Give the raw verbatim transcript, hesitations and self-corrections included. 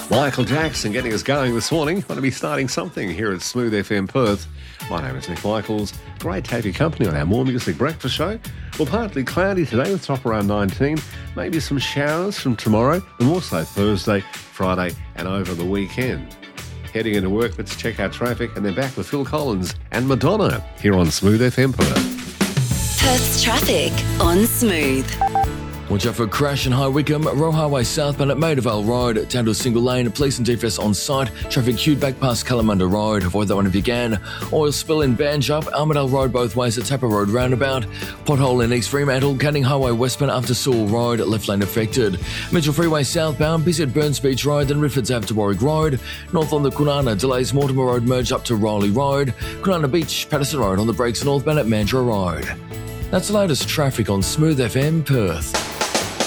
Michael Jackson getting us going this morning. Want to be starting something here at Smooth F M Perth. My name is Nick Michaels. Great to have your company on our More Music Breakfast show. Well, partly cloudy today with top around nineteen. Maybe some showers from tomorrow and also Thursday, Friday and over the weekend. Heading into work, let's check our traffic and then back with Phil Collins and Madonna here on Smooth F M Perth. Perth's traffic on Smooth. Watch out for a crash in High Wycombe, Roe Highway southbound at Maida Vale Road, down to a single lane, police and D F S on site, traffic queued back past Kalamunda Road, avoid that one if you can. Oil spill in Banjup, Armadale Road both ways at Tapper Road roundabout, pothole in East Fremantle, Canning Highway westbound after Sewell Road, left lane affected. Mitchell Freeway southbound, busy at Burns Beach Road, then Riffords Ave to Warwick Road, north on the Kunana, delays Mortimer Road merge up to Rowley Road, Kunana Beach, Patterson Road on the brakes northbound at Mandurah Road. That's the latest traffic on Smooth F M Perth.